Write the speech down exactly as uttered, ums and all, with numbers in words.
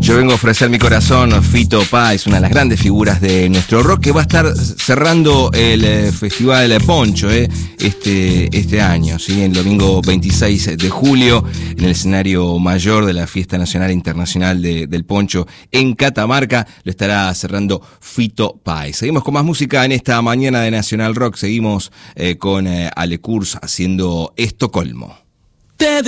Yo vengo a ofrecer mi corazón, Fito Páez, una de las grandes figuras de nuestro rock, que va a estar cerrando el eh, Festival Poncho eh, este, este año, ¿sí? El domingo veintiséis de julio, en el escenario mayor de la Fiesta Nacional e Internacional de, del Poncho en Catamarca, lo estará cerrando Fito Páez. Seguimos con más música en esta mañana de Nacional Rock, seguimos eh, con eh, Ale Kurz haciendo Estocolmo.